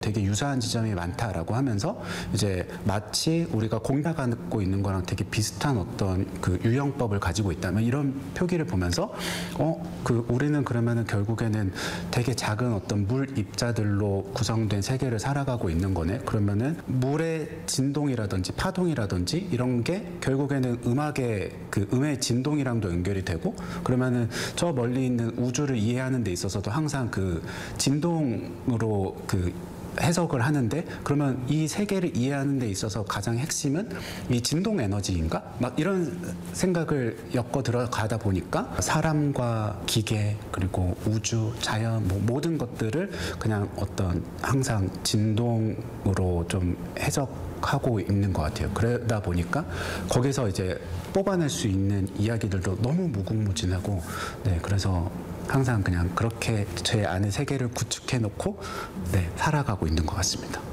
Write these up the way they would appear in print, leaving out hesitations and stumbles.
되게 유사한 지점이 많다라고 하면서 이제 마치 우리가 공략하고 있는 거랑 되게 비슷한 어떤 그 유형법을 가지고 있다면 이런 표기를 보면서 우리는 그러면은 결국에는 되게 작은 어떤 물 입자들로 구성된 세계를 살아가고 있는 거네. 그러면은 물의 진동이라든지 파동이라든지 이런 게 결국에는 음악의 그 음의 진동이랑도 연결이 되고, 그러면은 저 멀리 있는 우주를 이해하는 데 있어서도 항상 그 진동으로 그 해석을 하는데, 그러면 이 세계를 이해하는 데 있어서 가장 핵심은 이 진동 에너지인가? 막 이런 생각을 엮어 들어가다 보니까 사람과 기계 그리고 우주, 자연 뭐 모든 것들을 그냥 어떤 항상 진동으로 좀 해석하고 있는 것 같아요. 그러다 보니까 거기서 이제 뽑아낼 수 있는 이야기들도 너무 무궁무진하고, 네, 그래서 항상 그냥 그렇게 제 안의 세계를 구축해 놓고 살아가고 있는 것 같습니다.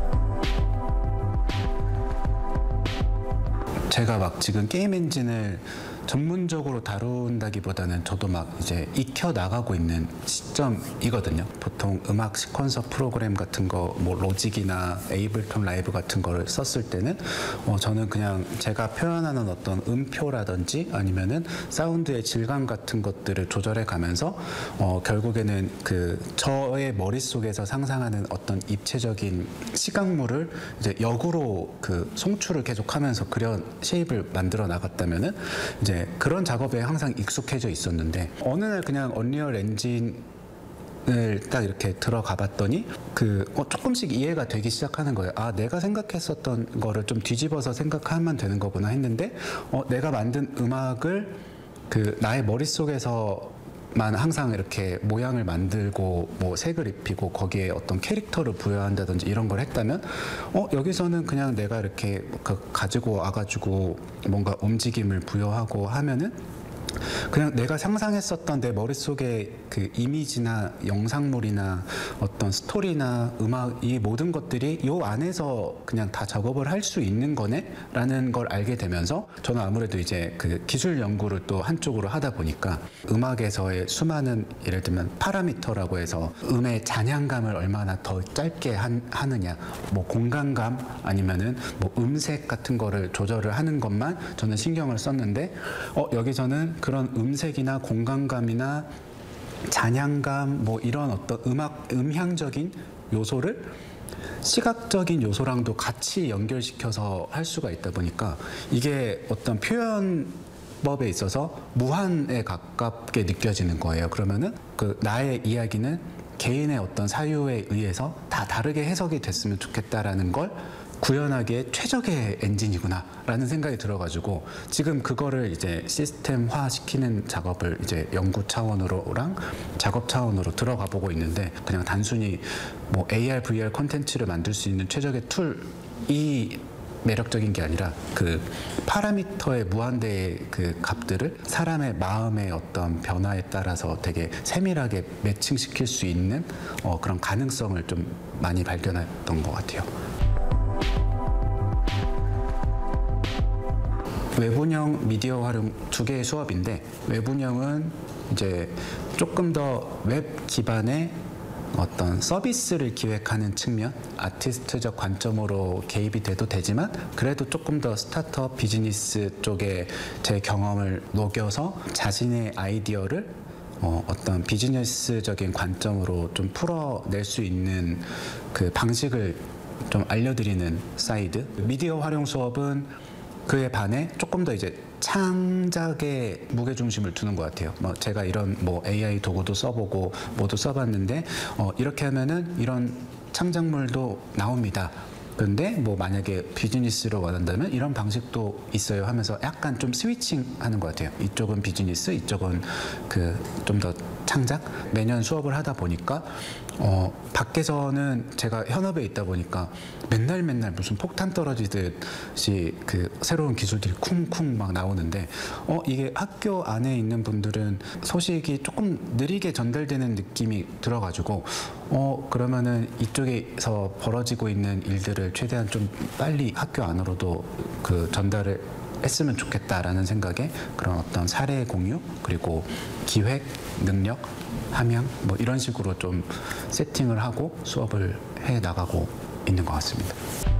제가 막 지금 게임 엔진을 전문적으로 다룬다기보다는 저도 막 이제 익혀 나가고 있는 시점이거든요. 보통 음악 시퀀서 프로그램 같은 거, 뭐 로직이나 에이블톤 라이브 같은 거를 썼을 때는 저는 그냥 제가 표현하는 어떤 음표라든지 아니면은 사운드의 질감 같은 것들을 조절해 가면서 결국에는 그 저의 머릿속에서 상상하는 어떤 입체적인 시각물을 이제 역으로 그 송출을 계속하면서 그런 쉐입을 만들어 나갔다면은 이제 그런 작업에 항상 익숙해져 있었는데, 어느 날 그냥 언리얼 엔진을 딱 이렇게 들어가 봤더니 조금씩 이해가 되기 시작하는 거예요. 아, 내가 생각했었던 거를 좀 뒤집어서 생각하면 되는 거구나 했는데, 내가 만든 음악을 그 나의 머릿속에서 만 항상 이렇게 모양을 만들고 뭐 색을 입히고 거기에 어떤 캐릭터를 부여한다든지 이런 걸 했다면 여기서는 그냥 내가 이렇게 가지고 와가지고 뭔가 움직임을 부여하고 하면은 그냥 내가 상상했었던 내 머릿속의 그 이미지나 영상물이나 어떤 스토리나 음악, 이 모든 것들이 요 안에서 그냥 다 작업을 할 수 있는 거네? 라는 걸 알게 되면서 저는 아무래도 이제 그 기술 연구를 또 한쪽으로 하다 보니까 음악에서의 수많은, 예를 들면 파라미터라고 해서 음의 잔향감을 얼마나 더 짧게 하느냐, 뭐 공간감 아니면은 뭐 음색 같은 거를 조절을 하는 것만 저는 신경을 썼는데 여기서는 그런 음색이나 공간감이나 잔향감 뭐 이런 어떤 음향적인 요소를 시각적인 요소랑도 같이 연결시켜서 할 수가 있다 보니까 이게 어떤 표현법에 있어서 무한에 가깝게 느껴지는 거예요. 그러면은 그 나의 이야기는 개인의 어떤 사유에 의해서 다 다르게 해석이 됐으면 좋겠다라는 걸 구현하기에 최적의 엔진이구나 라는 생각이 들어가지고 지금 그거를 이제 시스템화 시키는 작업을 이제 연구 차원으로랑 작업 차원으로 들어가 보고 있는데, 그냥 단순히 뭐 AR, VR 콘텐츠를 만들 수 있는 최적의 툴이 매력적인 게 아니라 그 파라미터의 무한대의 그 값들을 사람의 마음의 어떤 변화에 따라서 되게 세밀하게 매칭시킬 수 있는 그런 가능성을 좀 많이 발견했던 것 같아요. 외분형 미디어 활용 두 개의 수업인데, 외분형은 이제 조금 더 웹 기반의 어떤 서비스를 기획하는 측면, 아티스트적 관점으로 개입이 돼도 되지만 그래도 조금 더 스타트업 비즈니스 쪽에 제 경험을 녹여서 자신의 아이디어를 어떤 비즈니스적인 관점으로 좀 풀어낼 수 있는 그 방식을 좀 알려드리는 사이드. 미디어 활용 수업은 그에 반해 조금 더 이제 창작에 무게중심을 두는 것 같아요. 뭐 제가 이런 뭐 AI 도구도 써보고 뭐도 써봤는데 이렇게 하면은 이런 창작물도 나옵니다. 근데 뭐 만약에 비즈니스로 원한다면 이런 방식도 있어요 하면서 약간 좀 스위칭 하는 것 같아요. 이쪽은 비즈니스, 이쪽은 그 좀 더 창작? 매년 수업을 하다 보니까 밖에서는 제가 현업에 있다 보니까 맨날 무슨 폭탄 떨어지듯이 그 새로운 기술들이 쿵쿵 막 나오는데 이게 학교 안에 있는 분들은 소식이 조금 느리게 전달되는 느낌이 들어가지고 그러면은 이쪽에서 벌어지고 있는 일들을 최대한 좀 빨리 학교 안으로도 그 전달을 했으면 좋겠다라는 생각에 그런 어떤 사례 공유 그리고 기획, 능력, 함양 뭐 이런 식으로 좀 세팅을 하고 수업을 해 나가고 있는 것 같습니다.